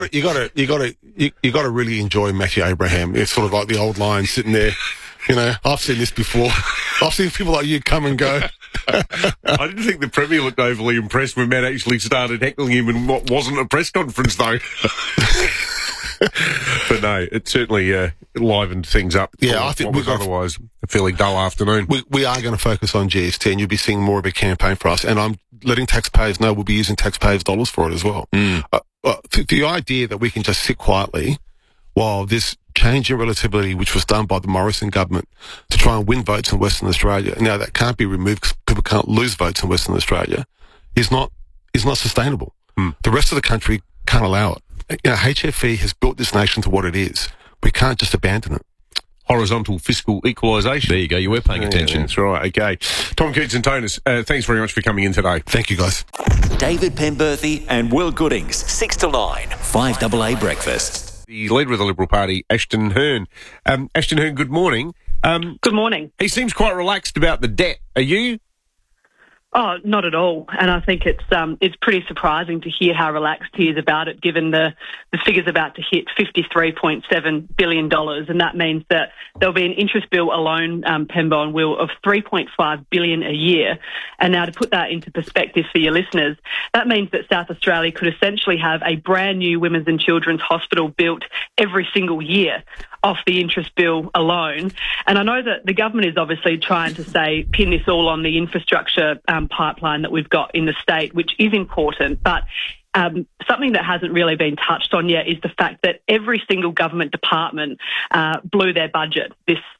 You got to really enjoy Matthew Abraham. It's sort of like the old lion sitting there. You know, I've seen this before. I've seen people like you come and go. I didn't think the Premier looked overly impressed when Matt actually started heckling him in what wasn't a press conference, though. But no, it certainly livened things up. Yeah, I think was otherwise a fairly dull afternoon. We are going to focus on GST, and you'll be seeing more of a campaign for us. And I'm letting taxpayers know we'll be using taxpayers' dollars for it as well. The idea that we can just sit quietly while this change in relativity, which was done by the Morrison government to try and win votes in Western Australia, now that can't be removed because people can't lose votes in Western Australia, is not sustainable. The rest of the country can't allow it. You know, HFE has built this nation to what it is. We can't just abandon it. Horizontal fiscal equalisation. There you go. You were paying attention. That's right. Okay. Tom Keats-Antonis, thanks very much for coming in today. Thank you, guys. David Penberthy and Will Goodings, 6 to 9, 5AA Breakfast. The leader of the Liberal Party, Ashton Hearn. Ashton Hearn, good morning. Good morning. He seems quite relaxed about the debt. Are you? Oh, not at all. And I think it's pretty surprising to hear how relaxed he is about it, given the figure's about to hit $53.7 billion. And that means that there'll be an interest bill alone, Penbo and Will, of $3.5 billion a year. And now to put that into perspective for your listeners, that means that South Australia could essentially have a brand new women's and children's hospital built every single year off the interest bill alone. And I know that the government is obviously trying to pin this all on the infrastructure pipeline that we've got in the state, which is important, but something that hasn't really been touched on yet is the fact that every single government department blew their budget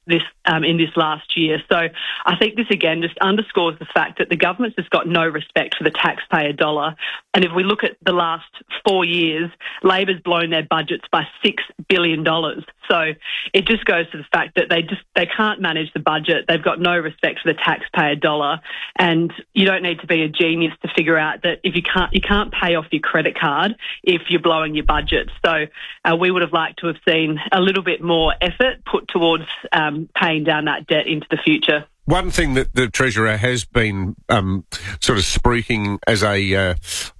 in this last year. So I think this again just underscores the fact that the government's just got no respect for the taxpayer dollar. And if we look at the last 4 years, Labor's blown their budgets by $6 billion. So it just goes to the fact that they can't manage the budget. They've got no respect for the taxpayer dollar, and you don't need to be a genius to figure out that if you can't pay off your credit card if you're blowing your budget. So we would have liked to have seen a little bit more effort put towards paying down that debt into the future. One thing that the Treasurer has been sort of spruiking as a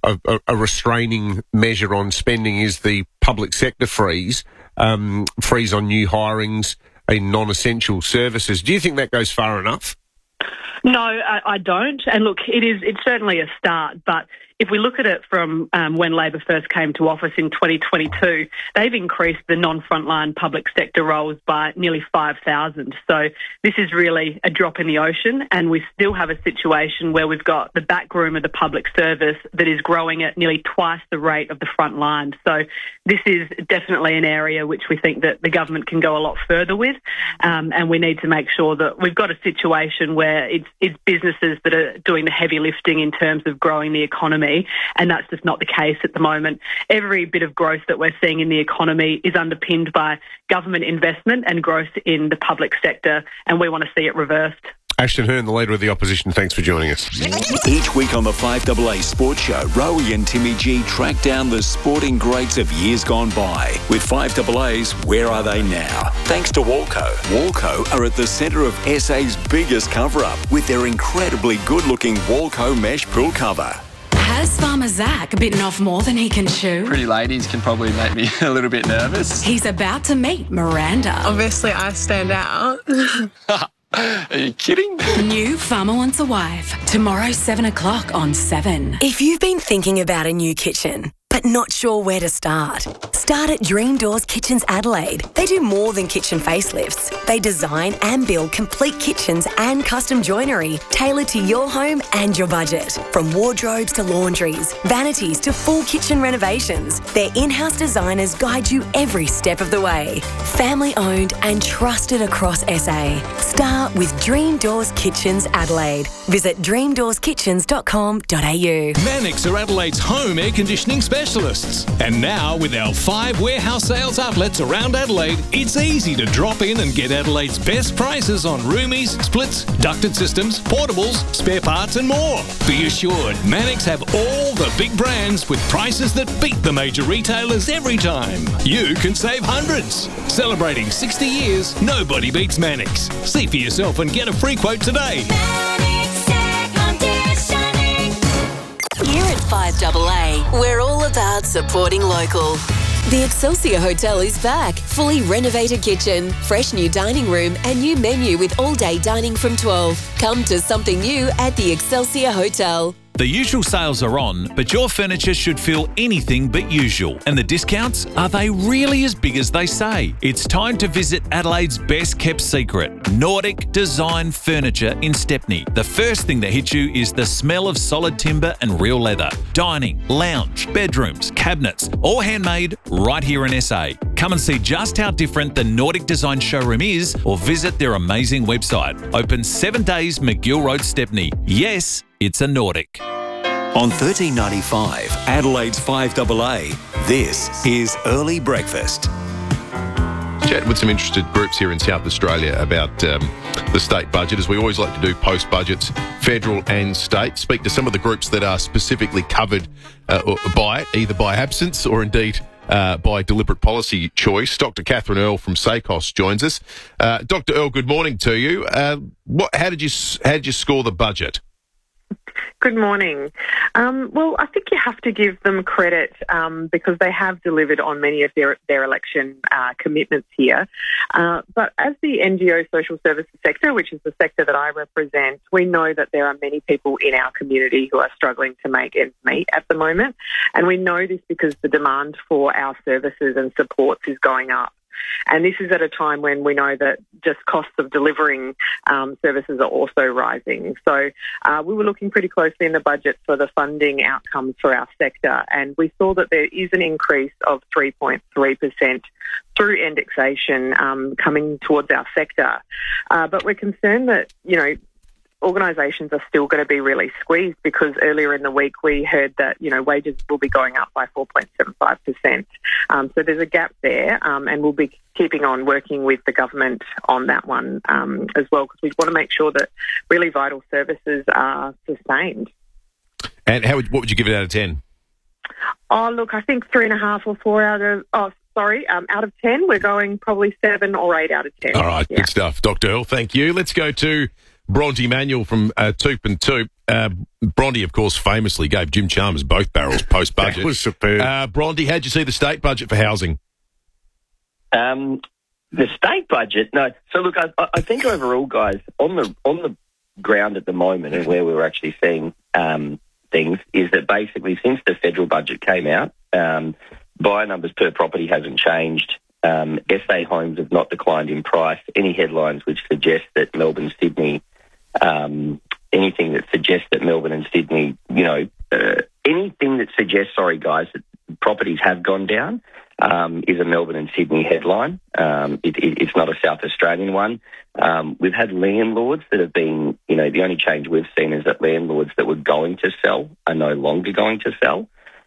restraining measure on spending is the public sector freeze on new hirings in non-essential services. Do you think that goes far enough? No, I don't. And look, it's certainly a start, but if we look at it from when Labor first came to office in 2022, they've increased the non-frontline public sector roles by nearly 5,000. So this is really a drop in the ocean, and we still have a situation where we've got the back room of the public service that is growing at nearly twice the rate of the front line. So this is definitely an area which we think that the government can go a lot further with, and we need to make sure that we've got a situation where it's businesses that are doing the heavy lifting in terms of growing the economy. And that's just not the case at the moment. Every bit of growth that we're seeing in the economy is underpinned by government investment and growth in the public sector, and we want to see it reversed. Ashton Hearn, the Leader of the Opposition, thanks for joining us. Each week on the 5AA Sports Show, Rowie and Timmy G track down the sporting greats of years gone by. With 5AA's Where Are They Now? Thanks to Walco. Walco are at the centre of SA's biggest cover-up with their incredibly good-looking Walco mesh pool cover. Has Farmer Zach bitten off more than he can chew? Pretty ladies can probably make me a little bit nervous. He's about to meet Miranda. Obviously, I stand out. Are you kidding? New Farmer Wants a Wife. Tomorrow, 7 o'clock on 7. If you've been thinking about a new kitchen, but not sure where to start at Dream Doors Kitchens Adelaide. They do more than kitchen facelifts. They design and build complete kitchens and custom joinery tailored to your home and your budget. From wardrobes to laundries, vanities to full kitchen renovations, their in-house designers guide you every step of the way. Family owned and trusted across SA. Start with Dream Doors Kitchens Adelaide. Visit dreamdoorskitchens.com.au. Mannix are Adelaide's home air conditioning specialists. And now with our 5 warehouse sales outlets around Adelaide, it's easy to drop in and get Adelaide's best prices on roomies, splits, ducted systems, portables, spare parts and more. Be assured, Mannix have all the big brands with prices that beat the major retailers every time. You can save hundreds. Celebrating 60 years, nobody beats Mannix. See for yourself and get a free quote today. Here at 5AA, we're all about supporting local. The Excelsior Hotel is back. Fully renovated kitchen, fresh new dining room and new menu with all-day dining from 12. Come to something new at the Excelsior Hotel. The usual sales are on, but your furniture should feel anything but usual. And the discounts, are they really as big as they say? It's time to visit Adelaide's best kept secret, Nordic Design Furniture in Stepney. The first thing that hits you is the smell of solid timber and real leather. Dining, lounge, bedrooms, cabinets, all handmade right here in SA. Come and see just how different the Nordic Design showroom is or visit their amazing website. Open 7 days, McGill Road, Stepney. Yes, it's a Nordic. On 1395, Adelaide's 5AA, this is Early Breakfast. Chat with some interested groups here in South Australia about the state budget, as we always like to do post-budgets, federal and state. Speak to some of the groups that are specifically covered by it, either by absence or indeed by deliberate policy choice. Dr. Catherine Earle from SACOS joins us. Dr. Earle, good morning to you. How did you score the budget? Good morning. Well, I think you have to give them credit because they have delivered on many of their election commitments here. But as the NGO social services sector, which is the sector that I represent, we know that there are many people in our community who are struggling to make ends meet at the moment. And we know this because the demand for our services and supports is going up. And this is at a time when we know that just costs of delivering services are also rising. So we were looking pretty closely in the budget for the funding outcomes for our sector, and we saw that there is an increase of 3.3% through indexation coming towards our sector. But we're concerned that, organisations are still going to be really squeezed because earlier in the week we heard that, wages will be going up by 4.75%. So there's a gap there, and we'll be keeping on working with the government on that one as well, because we want to make sure that really vital services are sustained. And what would you give it out of 10? Oh, look, I think 3.5 or 4 out of 10. We're going probably 7 or 8 out of 10. All right, Good stuff. Dr. Earle, thank you. Let's go to Bronte Manuel from Toop and Toop. Bronte, of course, famously gave Jim Chalmers both barrels post-budget. That was superb. Bronte, how'd you see the state budget for housing? The state budget? No. So, look, I think overall, guys, on the ground at the moment and where we were actually seeing things is that basically since the federal budget came out, buyer numbers per property hasn't changed. SA homes have not declined in price. Any headlines which suggest that Melbourne, Sydney, anything that suggests that Melbourne and Sydney, anything that suggests, that properties have gone down is a Melbourne and Sydney headline. It's not a South Australian one. We've had landlords that have been, the only change we've seen is that landlords that were going to sell are no longer going to sell.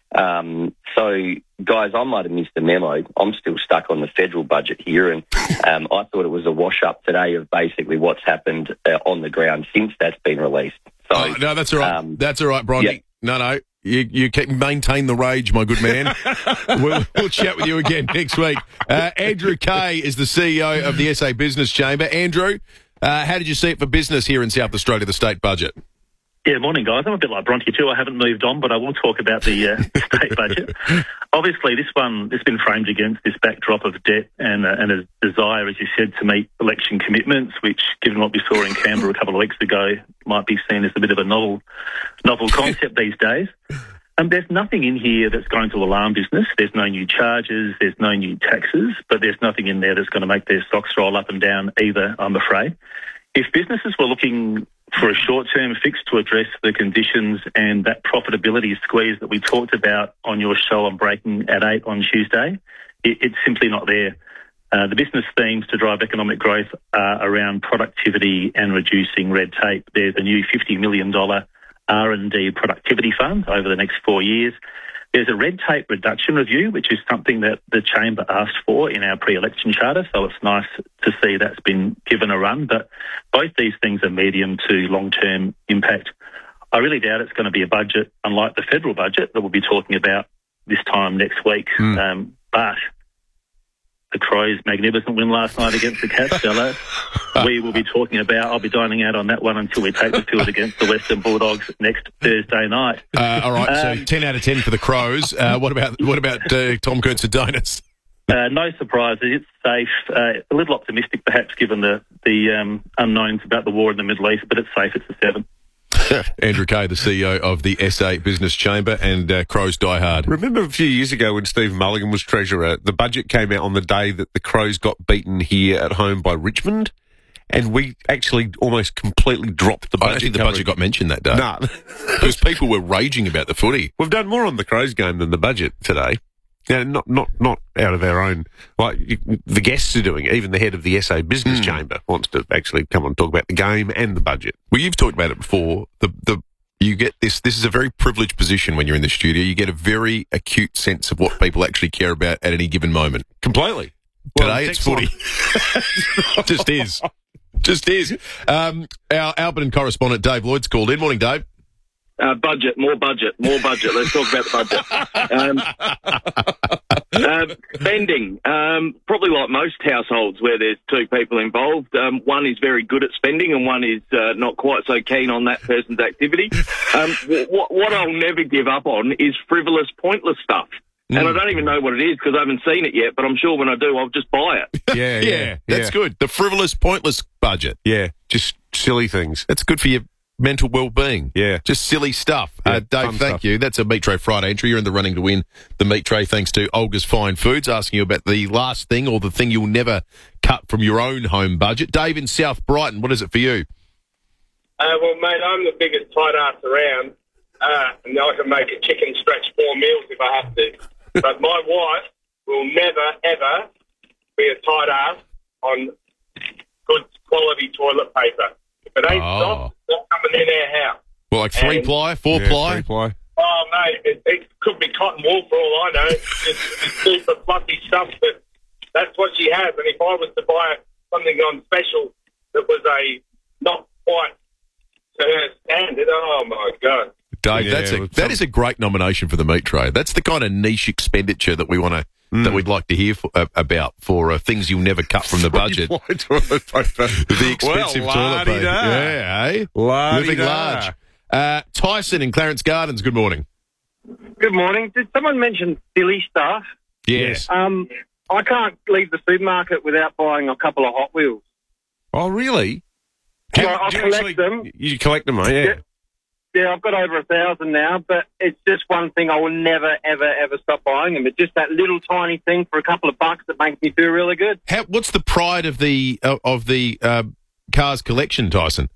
So, guys, I might have missed the memo. I'm still stuck on the federal budget here, and I thought it was a wash-up today of basically what's happened on the ground since that's been released. So, no, that's all right. That's all right, Bronte. Yeah. No, you maintain the rage, my good man. we'll chat with you again next week. Andrew Kay is the CEO of the SA Business Chamber. Andrew, how did you see it for business here in South Australia, the state budget? Yeah, morning, guys. I'm a bit like Bronte too. I haven't moved on, but I will talk about the state budget. Obviously, this has been framed against this backdrop of debt and a desire, as you said, to meet election commitments, which, given what we saw in Canberra a couple of weeks ago, might be seen as a bit of a novel concept these days. There's nothing in here that's going to alarm business. There's no new charges, there's no new taxes, but there's nothing in there that's going to make their stocks roll up and down either, I'm afraid. If businesses were looking for a short-term fix to address the conditions and that profitability squeeze that we talked about on your show on Breaking at 8 on Tuesday, it's simply not there. The business themes to drive economic growth are around productivity and reducing red tape. There's a new $50 million R&D productivity fund over the next 4 years. There's a red tape reduction review, which is something that the Chamber asked for in our pre-election charter, so it's nice to see that's been given a run. But both these things are medium to long-term impact. I really doubt it's going to be a budget, unlike the federal budget, that we'll be talking about this time next week. But the Crows' magnificent win last night against the Cats, Jello. We will be talking about, I'll be dining out on that one until we take the field against the Western Bulldogs next Thursday night. All right, so 10 out of 10 for the Crows. What about Tom Kurtz-Adonis? No surprises. It's safe. A little optimistic, perhaps, given the unknowns about the war in the Middle East, but it's safe. It's a 7. Andrew Kay, the CEO of the SA Business Chamber, and Crows Die Hard. Remember a few years ago when Steve Mulligan was treasurer, the budget came out on the day that the Crows got beaten here at home by Richmond, and we actually almost completely dropped the budget. I don't think the budget got mentioned that day. No. Because people were raging about the footy. We've done more on the Crows game than the budget today. Yeah, not out of our own. Like the guests are doing it. Even the head of the SA Business Chamber wants to actually come and talk about the game and the budget. Well, you've talked about it before. You get this. This is a very privileged position when you're in the studio. You get a very acute sense of what people actually care about at any given moment. Completely. Today it's footy. Just is. Just is. Our Alberton correspondent Dave Lloyd's called in. Morning, Dave. More budget. Let's talk about the budget. Spending. Probably like most households where there's two people involved, one is very good at spending and one is not quite so keen on that person's activity. What I'll never give up on is frivolous, pointless stuff. And I don't even know what it is because I haven't seen it yet, but I'm sure when I do, I'll just buy it. Yeah, that's good. The frivolous, pointless budget. Yeah, just silly things. That's good for your mental well-being. Yeah. Just silly stuff. Yeah, Dave, thank you. That's a Meat Tray Friday entry. You're in the running to win the Meat Tray thanks to Olga's Fine Foods, asking you about the last thing or the thing you'll never cut from your own home budget. Dave in South Brighton, what is it for you? Well, mate, I'm the biggest tight ass around, and I can make a chicken stretch 4 meals if I have to. But my wife will never, ever be a tight ass on good quality toilet paper. If it ain't soft, it's not coming in our house. Well, like 3-ply, 4-ply? 3-ply. Oh, mate, it could be cotton wool for all I know. It's super fluffy stuff, but that's what she has. And if I was to buy something on special that was not quite to her standard, oh, my God. Dave, that is a great nomination for the Meat Tray. That's the kind of niche expenditure that we want to that we'd like to hear about for things you'll never cut from the budget. Toilet paper. The expensive toilet paper. Yeah, eh? Living large. Tyson in Clarence Gardens. Good morning. Good morning. Did someone mention silly stuff? Yes. I can't leave the supermarket without buying a couple of Hot Wheels. Oh, really? I collect them. You collect them, yeah. Yeah, I've got over 1,000 now, but it's just one thing I will never, ever, ever stop buying them. It's just that little tiny thing for a couple of bucks that makes me feel really good. What's the pride of the cars collection, Tyson?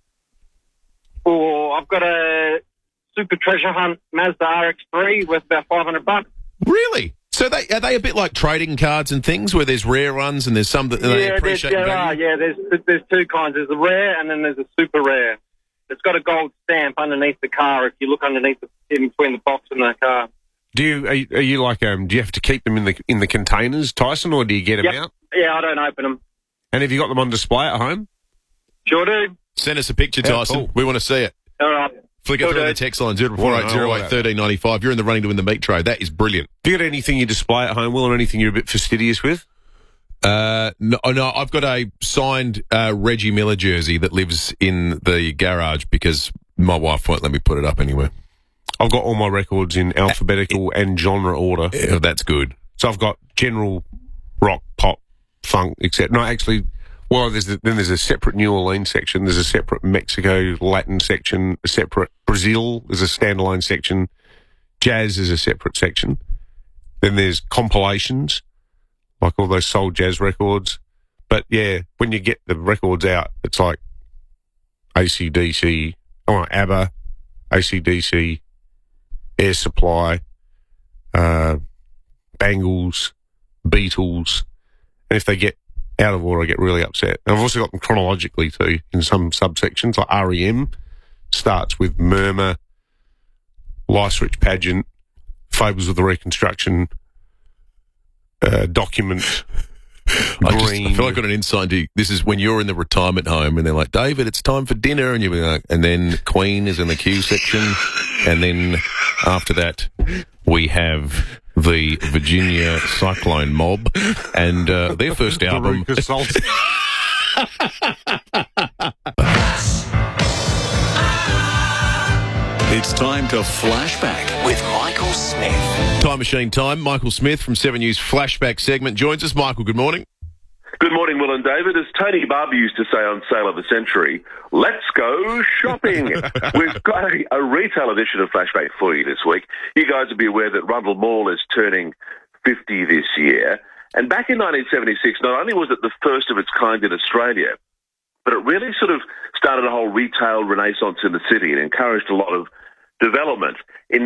Oh, I've got a Super Treasure Hunt Mazda RX-3 worth about $500. Really? So are they a bit like trading cards and things where there's rare ones and there's some that they appreciate? There's two kinds. There's a rare and then there's a super rare. It's got a gold stamp underneath the car if you look underneath in between the box and the car. Are you like do you have to keep them in the containers, Tyson, or do you get them out? Yeah, I don't open them. And have you got them on display at home? Sure do. Send us a picture, Tyson. Cool. We want to see it. All right. Flick it through the text line 0480081395. You're in the running to win the Meat Tray. That is brilliant. Do you got anything you display at home, Will, or anything you're a bit fastidious with? No, I've got a signed Reggie Miller jersey that lives in the garage because my wife won't let me put it up anywhere. I've got all my records in alphabetical and genre order. Yeah, that's good. So I've got general rock, pop, funk, etc. No, actually, well, there's a separate New Orleans section. There's a separate Mexico Latin section. A separate Brazil is a standalone section. Jazz is a separate section. Then there's compilations, like all those soul jazz records. But yeah, when you get the records out, it's like AC/DC, ABBA, AC/DC, Air Supply, Bangles, Beatles. And if they get out of order, I get really upset. And I've also got them chronologically too in some subsections, like REM starts with Murmur, Life's Rich Pageant, Fables of the Reconstruction, Document, Green. I feel like I got an insight into this is when you're in the retirement home and they're like, David, it's time for dinner, and you're like, and then Queen is in the Q section, and then after that we have the Virginia Cyclone Mob, and their first album. It's time to Flashback with Michael Smith. Time machine time. Michael Smith from 7 News Flashback segment joins us. Michael, good morning. Good morning, Will and David. As Tony Barber used to say on Sale of the Century, let's go shopping. We've got a retail edition of Flashback for you this week. You guys will be aware that Rundle Mall is turning 50 this year. And back in 1976, not only was it the first of its kind in Australia, but it really sort of started a whole retail renaissance in the city and encouraged a lot of development. In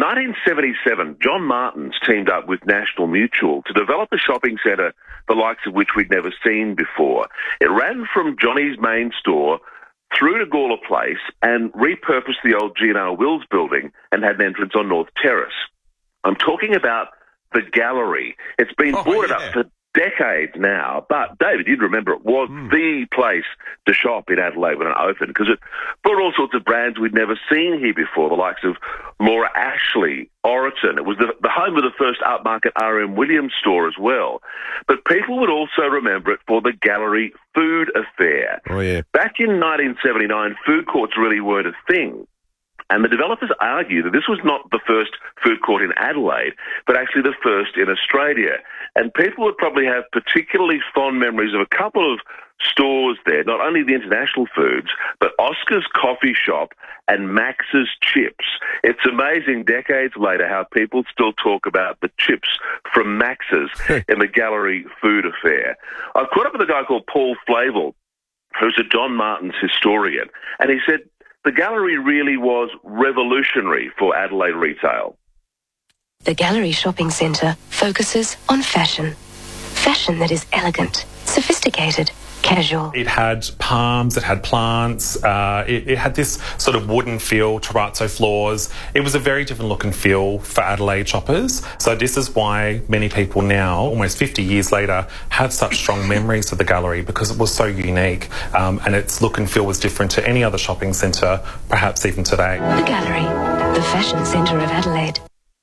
1977, John Martins teamed up with National Mutual to develop a shopping centre the likes of which we'd never seen before. It ran from Johnny's main store through to Gawler Place and repurposed the old G&R Wills building and had an entrance on North Terrace. I'm talking about the Gallery. It's been boarded up for decades now, but David, you'd remember it was the place to shop in Adelaide when it opened, because it brought all sorts of brands we'd never seen here before, the likes of Laura Ashley, Oroton. It was the home of the first upmarket R.M. Williams store as well. But people would also remember it for the Gallery Food Affair. Oh, yeah. Back in 1979, food courts really weren't a thing. And the developers argue that this was not the first food court in Adelaide, but actually the first in Australia. And people would probably have particularly fond memories of a couple of stores there, not only the International Foods, but Oscar's Coffee Shop and Max's Chips. It's amazing decades later how people still talk about the chips from Max's in the Gallery Food Affair. I've caught up with a guy called Paul Flavel, who's a John Martins historian, and he said, the Gallery really was revolutionary for Adelaide retail. The Gallery Shopping Centre focuses on fashion. Fashion that is elegant, sophisticated, casual. It had palms, it had plants, it had this sort of wooden feel, terrazzo floors. It was a very different look and feel for Adelaide shoppers. So this is why many people now, almost 50 years later, have such strong memories of the Gallery, because it was so unique and its look and feel was different to any other shopping centre, perhaps even today. The Gallery, the fashion centre of Adelaide.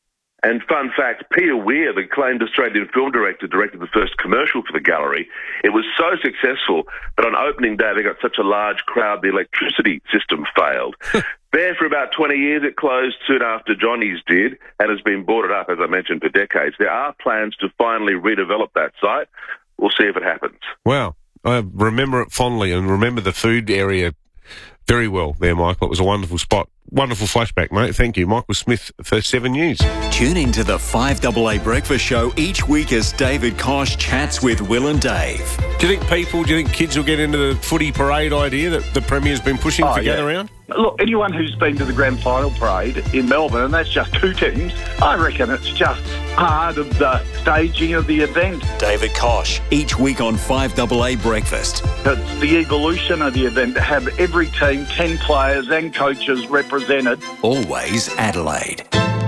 And fun fact, Peter Weir, the acclaimed Australian film director, directed the first commercial for the Gallery. It was so successful that on opening day they got such a large crowd the electricity system failed. There for about 20 years, it closed soon after Johnny's did and has been boarded up, as I mentioned, for decades. There are plans to finally redevelop that site. We'll see if it happens. Wow. I remember it fondly and remember the food area very well there, Michael. It was a wonderful spot. Wonderful flashback, mate. Thank you. Michael Smith for 7 News. Tune into the 5AA Breakfast Show each week as David Kosh chats with Will and Dave. Do you think kids will get into the footy parade idea that the Premier's been pushing for Gather Round? Look, anyone who's been to the grand final parade in Melbourne, and that's just 2 teams, I reckon it's just part of the staging of the event. David Kosh, each week on 5AA Breakfast. It's the evolution of the event to have every team, 10 players and coaches represented. Always Adelaide.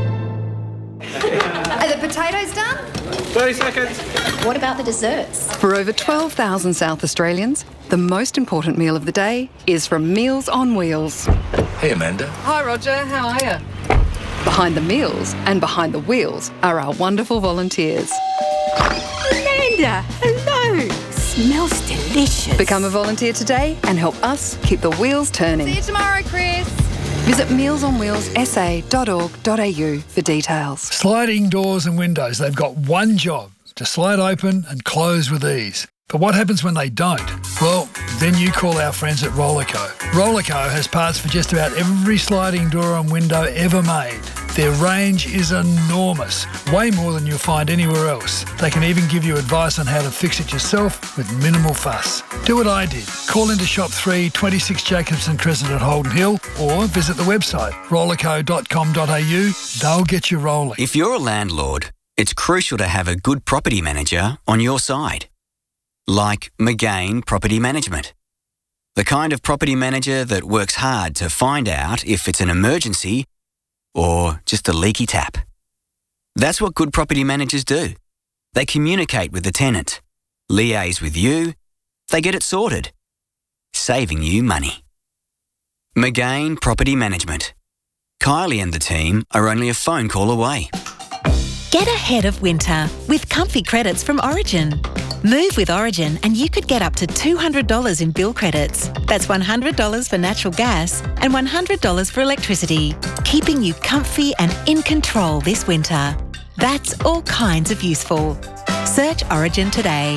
Are the potatoes done? 30 seconds. What about the desserts? For over 12,000 South Australians, the most important meal of the day is from Meals on Wheels. Hey, Amanda. Hi, Roger. How are you? Behind the meals and behind the wheels are our wonderful volunteers. Amanda, hello. Smells delicious. Become a volunteer today and help us keep the wheels turning. See you tomorrow, Chris. Visit mealsonwheelssa.org.au for details. Sliding doors and windows, they've got one job, to slide open and close with ease. But what happens when they don't? Well, then you call our friends at Rollerco. Rollerco has parts for just about every sliding door and window ever made. Their range is enormous, way more than you'll find anywhere else. They can even give you advice on how to fix it yourself with minimal fuss. Do what I did. Call into Shop 3, 26 Jacobson Crescent at Holden Hill, or visit the website rollerco.com.au. They'll get you rolling. If you're a landlord, it's crucial to have a good property manager on your side. Like McGain Property Management. The kind of property manager that works hard to find out if it's an emergency or just a leaky tap. That's what good property managers do. They communicate with the tenant, liaise with you, they get it sorted, saving you money. McGain Property Management. Kylie and the team are only a phone call away. Get ahead of winter with comfy credits from Origin. Move with Origin and you could get up to $200 in bill credits. That's $100 for natural gas and $100 for electricity, keeping you comfy and in control this winter. That's all kinds of useful. Search Origin today.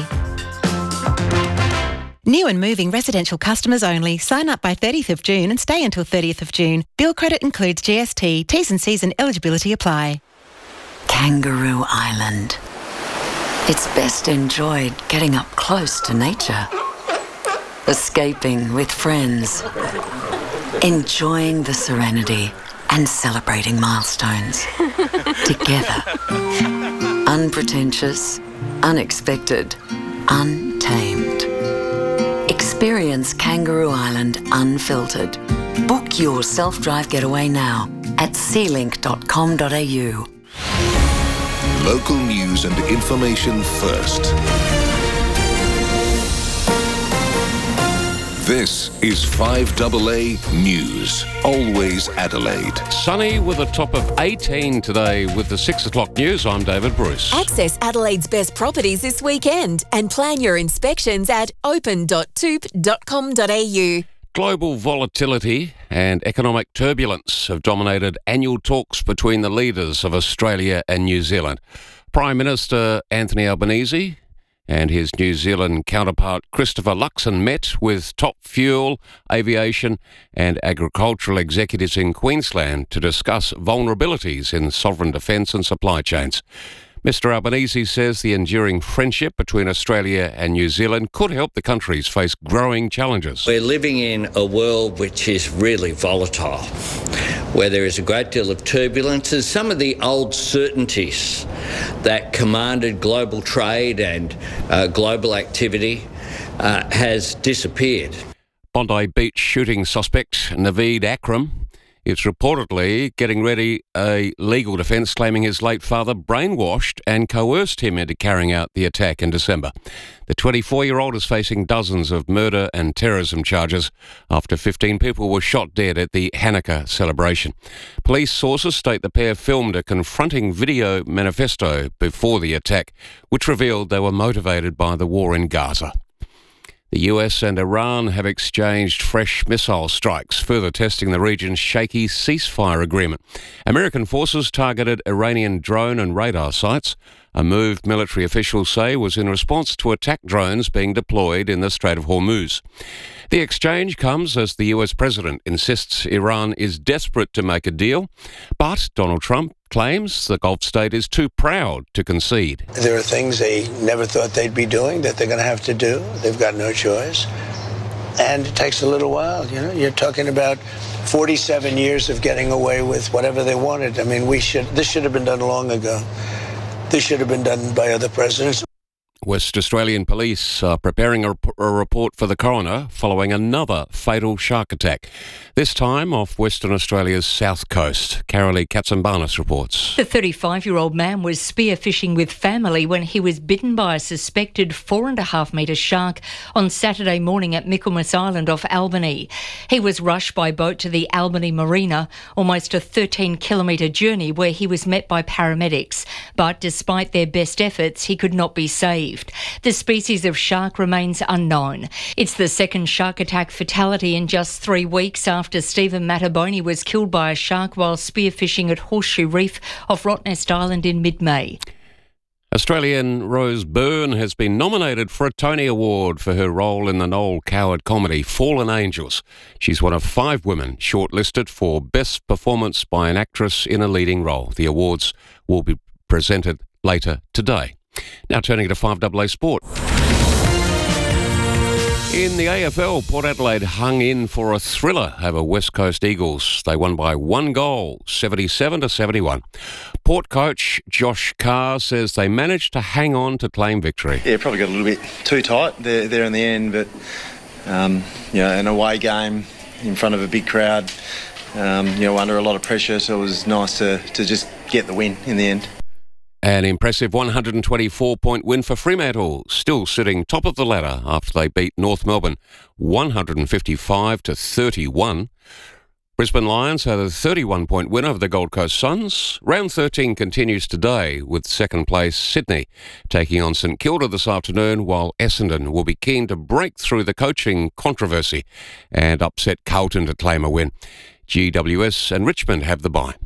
New and moving residential customers only. Sign up by 30th of June and stay until 30th of June. Bill credit includes GST. T's and C's and eligibility apply. Kangaroo Island. It's best enjoyed getting up close to nature. Escaping with friends. Enjoying the serenity and celebrating milestones. Together. Unpretentious, unexpected, untamed. Experience Kangaroo Island unfiltered. Book your self-drive getaway now at sealink.com.au. Local news and information first. This is 5AA News. Always Adelaide. Sunny with a top of 18 today with the 6 o'clock news. I'm David Bruce. Access Adelaide's best properties this weekend and plan your inspections at open.toop.com.au. Global volatility and economic turbulence have dominated annual talks between the leaders of Australia and New Zealand. Prime Minister Anthony Albanese and his New Zealand counterpart Christopher Luxon met with top fuel, aviation and agricultural executives in Queensland to discuss vulnerabilities in sovereign defence and supply chains. Mr Albanese says the enduring friendship between Australia and New Zealand could help the countries face growing challenges. We're living in a world which is really volatile, where there is a great deal of turbulence, and some of the old certainties that commanded global trade and global activity has disappeared. Bondi Beach shooting suspect Naveed Akram is reportedly getting ready a legal defence claiming his late father brainwashed and coerced him into carrying out the attack in December. The 24-year-old is facing dozens of murder and terrorism charges after 15 people were shot dead at the Hanukkah celebration. Police sources state the pair filmed a confronting video manifesto before the attack, which revealed they were motivated by the war in Gaza. The US and Iran have exchanged fresh missile strikes, further testing the region's shaky ceasefire agreement. American forces targeted Iranian drone and radar sites, a move military officials say was in response to attack drones being deployed in the Strait of Hormuz. The exchange comes as the US president insists Iran is desperate to make a deal, but Donald Trump claims the Gulf state is too proud to concede. There are things they never thought they'd be doing that they're going to have to do. They've got no choice. And it takes a little while. You know, you're talking about 47 years of getting away with whatever they wanted. I mean, this should have been done long ago. This should have been done by other presidents. West Australian police are preparing a report for the coroner following another fatal shark attack, this time off Western Australia's south coast. Carolee Katsambanis reports. The 35-year-old man was spearfishing with family when he was bitten by a suspected 4.5-metre shark on Saturday morning at Michaelmas Island off Albany. He was rushed by boat to the Albany Marina, almost a 13-kilometre journey where he was met by paramedics. But despite their best efforts, he could not be saved. The species of shark remains unknown. It's the second shark attack fatality in just 3 weeks after Stephen Mataboni was killed by a shark while spearfishing at Horseshoe Reef off Rottnest Island in mid-May. Australian Rose Byrne has been nominated for a Tony Award for her role in the Noel Coward comedy Fallen Angels. She's one of 5 women shortlisted for Best Performance by an Actress in a Leading Role. The awards will be presented later today. Now turning to 5AA Sport. In the AFL, Port Adelaide hung in for a thriller over West Coast Eagles. They won by 1 goal, 77-71. Port coach Josh Carr says they managed to hang on to claim victory. Yeah, probably got a little bit too tight there in the end, but an away game in front of a big crowd, under a lot of pressure, so it was nice to just get the win in the end. An impressive 124-point win for Fremantle, still sitting top of the ladder after they beat North Melbourne 155-31. Brisbane Lions had a 31-point win over the Gold Coast Suns. Round 13 continues today with second place Sydney taking on St Kilda this afternoon, while Essendon will be keen to break through the coaching controversy and upset Carlton to claim a win. GWS and Richmond have the bye.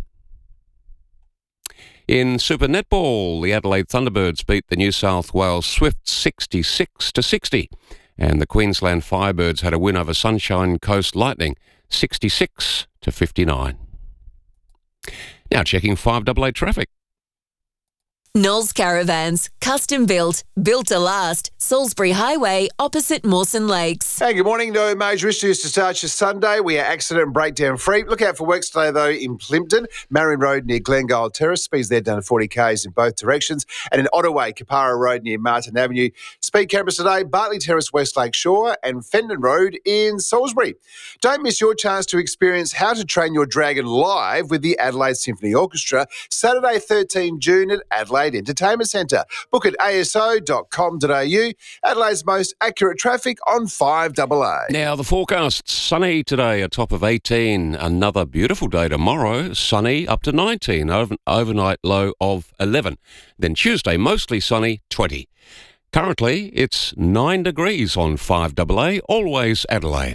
In Super Netball, the Adelaide Thunderbirds beat the New South Wales Swifts 66-60, and the Queensland Firebirds had a win over Sunshine Coast Lightning 66-59. Now checking 5AA traffic. Knowles Caravans, custom built, built to last. Salisbury Highway, opposite Mawson Lakes. Hey, good morning. No major issues to start your Sunday. We are accident and breakdown free. Look out for works today, though, in Plympton. Marion Road near Glengyle Terrace. Speeds there down to 40 k's in both directions. And in Ottaway, Capara Road near Martin Avenue. Speed cameras today, Bartley Terrace, West Lake Shore, and Fendon Road in Salisbury. Don't miss your chance to experience How to Train Your Dragon live with the Adelaide Symphony Orchestra, Saturday, 13 June at Adelaide Entertainment Centre. Book at aso.com.au. Adelaide's most accurate traffic on 5AA. Now the forecast, sunny today, a top of 18. Another beautiful day tomorrow, sunny up to 19, overnight low of 11. Then Tuesday, mostly sunny, 20. Currently, it's 9 degrees on 5AA, always Adelaide.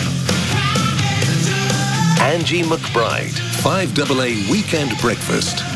Angie McBride, 5AA Weekend Breakfast.